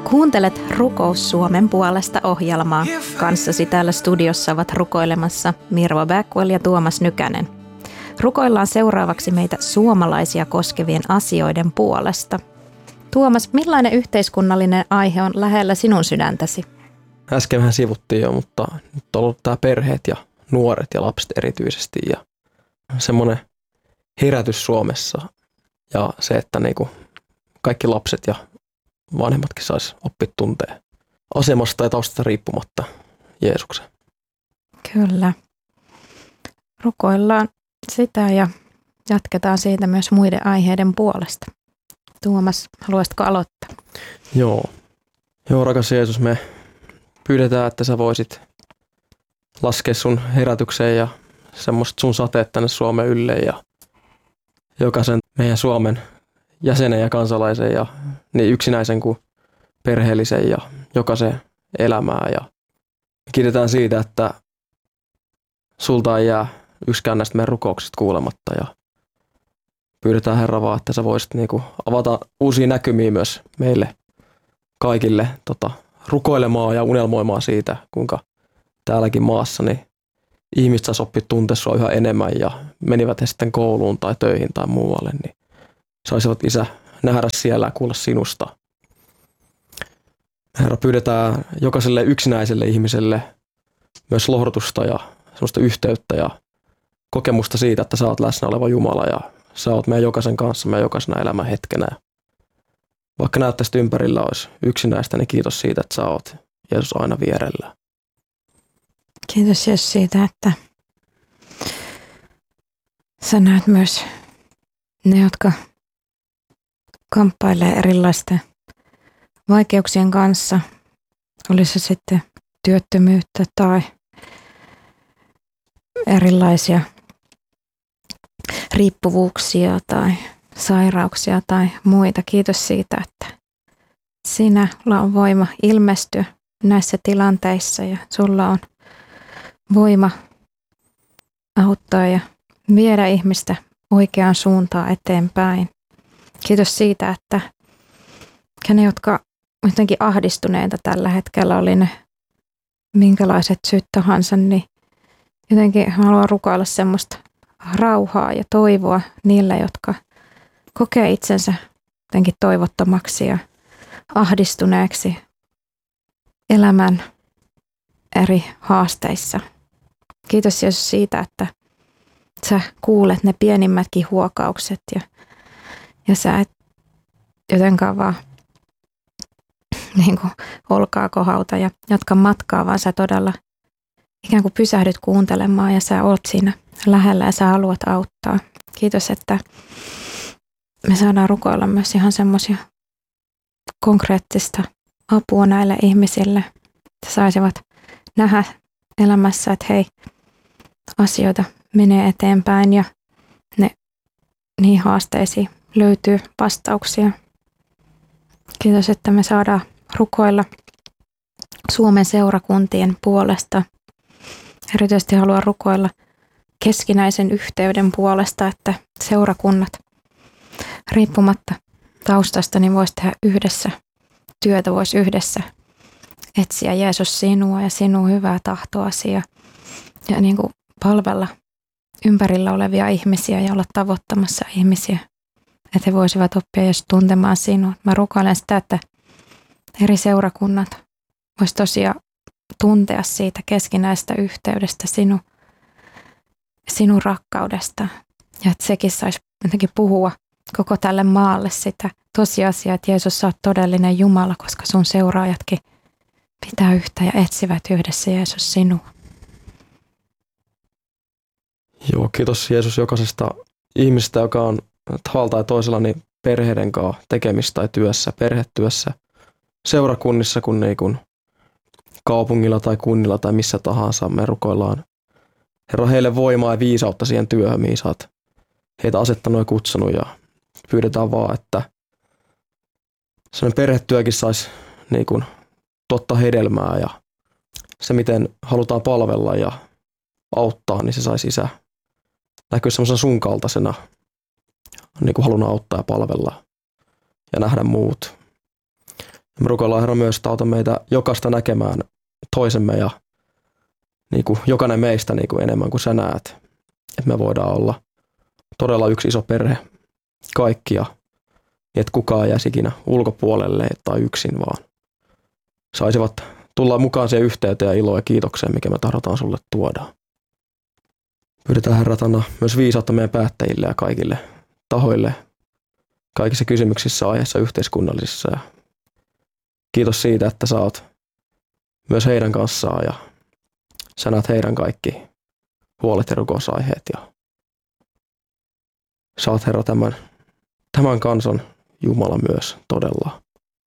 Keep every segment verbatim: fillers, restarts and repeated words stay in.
Kuuntelet Rukous Suomen puolesta -ohjelmaa. Kanssasi täällä studiossa ovat rukoilemassa Mirva Backwell ja Tuomas Nykänen. Rukoillaan seuraavaksi meitä suomalaisia koskevien asioiden puolesta. Tuomas, millainen yhteiskunnallinen aihe on lähellä sinun sydäntäsi? Äsken vähän sivuttiin jo, mutta nyt on ollut tämä perheet ja nuoret ja lapset erityisesti ja semmoinen herätys Suomessa ja se, että niinku kaikki lapset ja vanhemmatkin sais oppia tuntee asemasta ja taustasta riippumatta Jeesuksen. Kyllä. Rukoillaan sitä ja jatketaan siitä myös muiden aiheiden puolesta. Tuomas, haluaisitko aloittaa? Joo. Joo, rakas Jeesus, me pyydetään, että sä voisit laskea sun herätykseen ja semmoista sun sateet tänne Suomen ylle ja jokaisen meidän Suomen jäsenen ja kansalaisen ja niin yksinäisen kuin perheellisen ja jokaisen elämää. Ja kiitetään siitä, että sulta ei jää yksikään näistä meidän rukouksista kuulematta ja pyydetään Herra vaan, että sä voisit niinku avata uusia näkymiä myös meille kaikille tota, rukoilemaan ja unelmoimaan siitä, kuinka täälläkin maassa niin ihmiset saisi oppia tuntea sua yhä enemmän ja menivät he sitten kouluun tai töihin tai muualle, niin saisivat Isä nähdä siellä ja kuulla sinusta. Herra, pyydetään jokaiselle yksinäiselle ihmiselle myös lohdutusta ja semmoista yhteyttä ja kokemusta siitä, että sä oot läsnä oleva Jumala ja sä oot meidän jokaisen kanssa, meidän jokaisena elämän hetkenä. Vaikka näyttäisi ympärillä olisi yksinäistä, niin kiitos siitä, että sä oot Jeesus aina vierellä. Kiitos Jeesus siitä, että sä näet myös ne, jotka kamppailee erilaisten vaikeuksien kanssa. Olisi se sitten työttömyyttä tai erilaisia riippuvuuksia tai sairauksia tai muita. Kiitos siitä, että sinulla on voima ilmestyä näissä tilanteissa ja sulla on voima auttaa ja viedä ihmistä oikeaan suuntaan eteenpäin. Kiitos siitä, että ne, jotka jotenkin ahdistuneita tällä hetkellä, oli ne minkälaiset syyt tahansa, niin jotenkin haluan rukoilla semmoista rauhaa ja toivoa niille, jotka kokee itsensä jotenkin toivottomaksi ja ahdistuneeksi elämän eri haasteissa. Kiitos Jeesus siitä, että sä kuulet ne pienimmätkin huokaukset ja, ja sä et jotenkaan vaan niin kuin olkaa kohauta ja jatka matkaa, vaan sä todella ikään kuin pysähdyt kuuntelemaan ja sä oot siinä lähellä ja sä haluat auttaa. Kiitos, että me saadaan rukoilla myös ihan semmoisia konkreettista apua näille ihmisille, että saisivat nähdä elämässä, että hei, asioita menee eteenpäin ja ne niihin haasteisiin löytyy vastauksia. Kiitos, että me saadaan rukoilla Suomen seurakuntien puolesta. Erityisesti haluan rukoilla keskinäisen yhteyden puolesta, että seurakunnat riippumatta taustasta niin voisi tehdä yhdessä työtä, voisi yhdessä etsiä Jeesus sinua ja sinun hyvää tahtoasi ja, ja niin kuin palvella ympärillä olevia ihmisiä ja olla tavoittamassa ihmisiä, että he voisivat oppia Jeesus tuntemaan sinua. Mä rukoilen sitä, että eri seurakunnat vois tosiaan tuntea siitä keskinäisestä yhteydestä sinu, sinun rakkaudesta ja että sekin saisi jotenkin puhua koko tälle maalle sitä tosiasiaa, että Jeesus sä oot todellinen Jumala, koska sun seuraajatkin pitää yhtä ja etsivät yhdessä Jeesus sinua. Joo, kiitos Jeesus jokaisesta ihmisestä, joka on tavalla tai toisella niin perheiden kanssa tekemistä tai työssä, perhetyössä, seurakunnissa kun niin kuin kaupungilla tai kunnilla tai missä tahansa. Me rukoillaan Herra heille voimaa ja viisautta siihen työhön, mihin sä oot heitä asettanut ja kutsunut ja pyydetään vaan, että sellainen perhetyökin saisi niin kuin tuottaa hedelmää ja se miten halutaan palvella ja auttaa, niin se saisi Isä näkyä semmoisena sun kaltaisena, niin kuin halunnut auttaa ja palvella ja nähdä muut. Me rukoillaan Herra myös, että auta meitä jokaista näkemään toisemme ja niin kuin jokainen meistä niin kuin enemmän kuin sä näet. Että me voidaan olla todella yksi iso perhe kaikkia, niin että kukaan jäisi ikinä ulkopuolelle tai yksin, vaan saisivat tulla mukaan siihen yhteyteen ja iloa ja kiitokseen, mikä me tahdotaan sulle tuoda. Pyydetään Herra Anna myös viisautta meidän päättäjille ja kaikille tahoille kaikissa kysymyksissä, aiheissa, yhteiskunnallisissa. Ja kiitos siitä, että sä oot myös heidän kanssaan ja sä näet heidän kaikki huolet ja rukousaiheet. Ja sä oot Herra tämän, tämän kansan Jumala myös todella.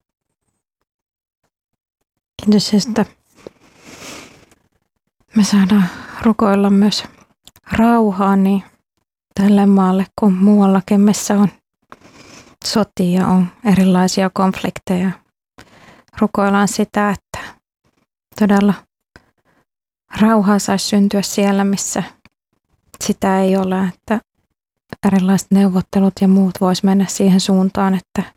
Kiitos, että me saadaan rukoilla myös rauhaa niin tälle maalle kuin muuallakin, missä on sotia, on erilaisia konflikteja. Rukoillaan sitä, että todella rauhaa saisi syntyä siellä, missä sitä ei ole, että erilaiset neuvottelut ja muut vois mennä siihen suuntaan, että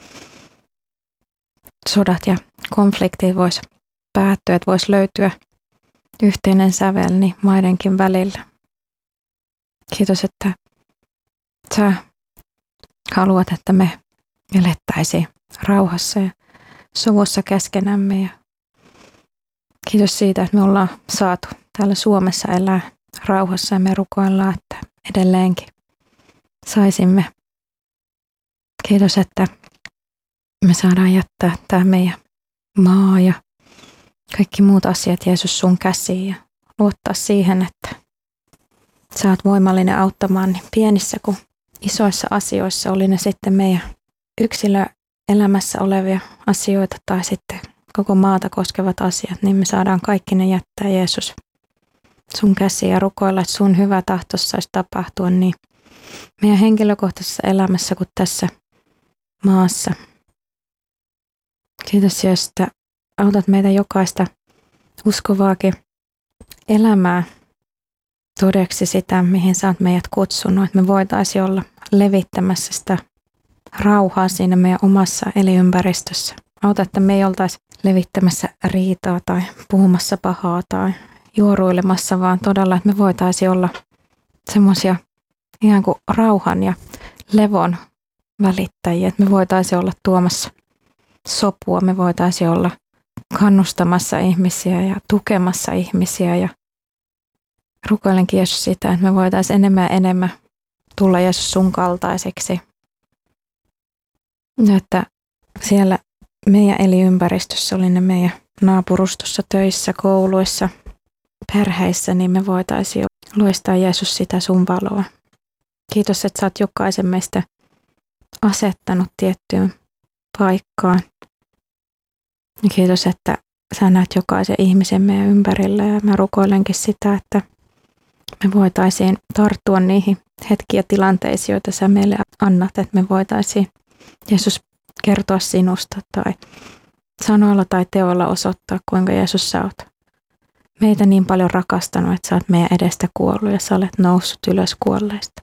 sodat ja konfliktit vois päättyä, että vois löytyä yhteinen sävel niin maidenkin välillä. Kiitos, että sä haluat, että me elettäisiin rauhassa ja sovussa keskenämme. Ja kiitos siitä, että me ollaan saatu täällä Suomessa elää rauhassa ja me rukoillaan, että edelleenkin saisimme. Kiitos, että me saadaan jättää tämä meidän maa ja kaikki muut asiat Jeesus sun käsiin ja luottaa siihen, että sä oot voimallinen auttamaan niin pienissä kuin isoissa asioissa, oli ne sitten meidän yksilöelämässä olevia asioita tai sitten koko maata koskevat asiat, niin me saadaan kaikki ne jättää Jeesus sun käsiin ja rukoilla, että sun hyvä tahto saisi tapahtua niin meidän henkilökohtaisessa elämässä kuin tässä maassa. Kiitos Jeesus, että autat meitä jokaista uskovaakin elämää todeksi sitä, mihin sä oot meidät kutsunut, että me voitaisiin olla levittämässä sitä rauhaa siinä meidän omassa elinympäristössä. Auta, että me ei oltaisi levittämässä riitaa tai puhumassa pahaa tai juoruilemassa, vaan todella, että me voitaisiin olla semmoisia ihan kuin rauhan ja levon välittäjiä, että me voitaisiin olla tuomassa sopua, me voitaisiin olla kannustamassa ihmisiä ja tukemassa ihmisiä ja rukoilenkin Jeesus sitä, että me voitaisiin enemmän ja enemmän tulla Jeesus sun kaltaiseksi. Ja että siellä meidän elinympäristössä, oli ne meidän naapurustossa, töissä, kouluissa, perheissä, niin me voitaisiin loistaa Jeesus sitä sun valoa. Kiitos, että sä oot jokaisen meistä asettanut tiettyyn paikkaan. Ja kiitos, että sä näet jokaisen ihmisen meidän ympärillä ja mä rukoilenkin sitä, että me voitaisiin tarttua niihin hetkiä ja tilanteisiin, joita sä meille annat, että me voitaisiin Jeesus kertoa sinusta tai sanoilla tai teoilla osoittaa, kuinka Jeesus sä oot meitä niin paljon rakastanut, että sä oot meidän edestä kuollut ja sä olet noussut ylös kuolleista.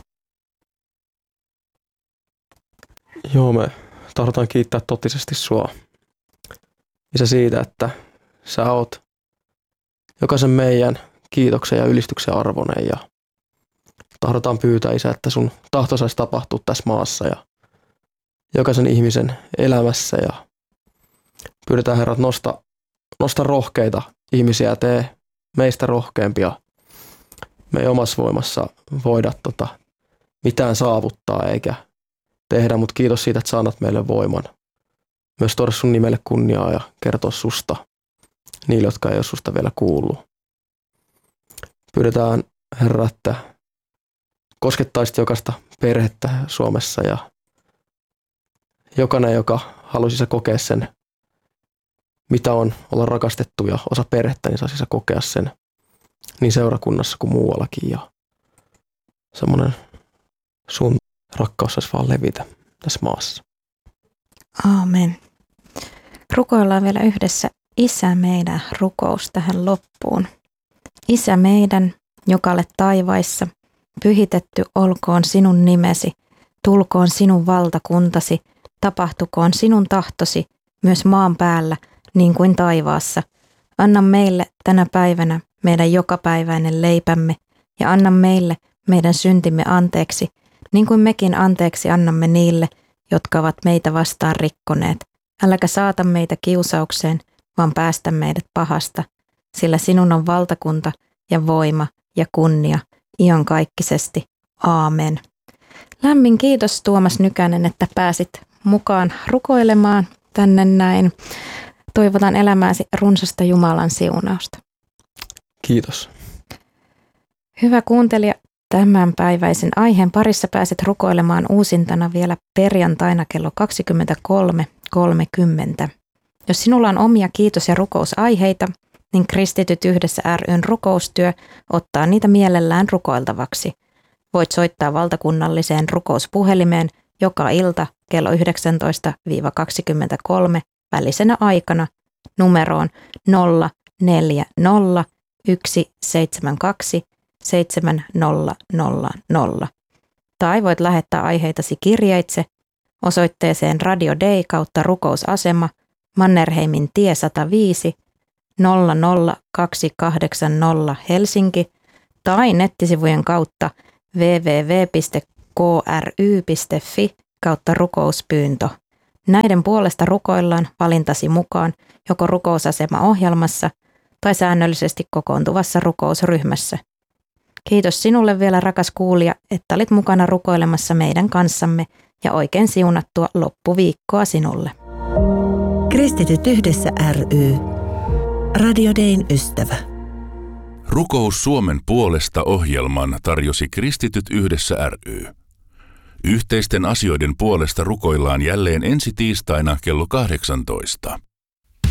Joo, me tahdotaan kiittää totisesti sua, Isä, siitä, että sä oot jokaisen meidän kiitoksen ja ylistyksen arvoinen ja tahdotaan pyytää, Isä, että sun tahto saisi tapahtua tässä maassa ja jokaisen ihmisen elämässä ja pyydetään, Herra, nosta, nosta rohkeita ihmisiä ja tee meistä rohkeampia. Me ei omassa voimassa voida tota, mitään saavuttaa eikä tehdä, mutta kiitos siitä, että sä annat meille voiman. Myös tuoda sun nimelle kunniaa ja kertoa susta niille, jotka ei ole susta vielä kuullut. Pyydetään, Herra, että koskettaisit jokaista perhettä Suomessa ja jokainen, joka haluaisi kokea sen, mitä on olla rakastettu ja osa perhettä, niin saisi kokea sen niin seurakunnassa kuin muuallakin. Ja semmoinen sun rakkaus saisi vaan levitä tässä maassa. Aamen. Rukoillaan vielä yhdessä Isä meidän rukous tähän loppuun. Isä meidän, joka olet taivaissa, pyhitetty olkoon sinun nimesi, tulkoon sinun valtakuntasi, tapahtukoon sinun tahtosi, myös maan päällä niin kuin taivaassa. Anna meille tänä päivänä meidän jokapäiväinen leipämme ja anna meille meidän syntimme anteeksi, niin kuin mekin anteeksi annamme niille, jotka ovat meitä vastaan rikkoneet. Äläkä saata meitä kiusaukseen, vaan päästä meidät pahasta, sillä sinun on valtakunta ja voima ja kunnia iankaikkisesti. Aamen. Lämmin kiitos Tuomas Nykänen, että pääsit mukaan rukoilemaan tänne näin. Toivotan elämääsi runsasta Jumalan siunausta. Kiitos. Hyvä kuuntelija, tämänpäiväisen aiheen parissa pääset rukoilemaan uusintana vielä perjantaina kello kaksikymmentäkolme kolmekymmentä. Jos sinulla on omia kiitos- ja rukousaiheita, niin Kristityt yhdessä ry:n rukoustyö ottaa niitä mielellään rukoiltavaksi. Voit soittaa valtakunnalliseen rukouspuhelimeen joka ilta kello yhdeksäntoista kaksikymmentäkolme välisenä aikana numeroon nolla neljä nolla yksi seitsemän kaksi seitsemän nolla nolla nolla. Tai voit lähettää aiheitasi kirjeitse osoitteeseen Radio Day kautta rukousasema Mannerheimin tie sata viisi nolla nolla kaksi kahdeksan nolla Helsinki tai nettisivujen kautta www piste k r y piste f i kautta rukouspyyntö. Näiden puolesta rukoillaan valintasi mukaan joko rukousasema-ohjelmassa tai säännöllisesti kokoontuvassa rukousryhmässä. Kiitos sinulle vielä, rakas kuulija, että olit mukana rukoilemassa meidän kanssamme ja oikein siunattua loppuviikkoa sinulle. Kristityt yhdessä ry. Radio Dayn ystävä. Rukous Suomen puolesta -ohjelman tarjosi Kristityt yhdessä ry. Yhteisten asioiden puolesta rukoillaan jälleen ensi tiistaina kello kahdeksantoista.